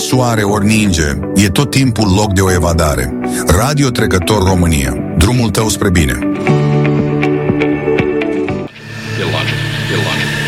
soare, ori ninge, e tot timpul loc de o evadare. Radio Trecător România. Drumul tău spre bine.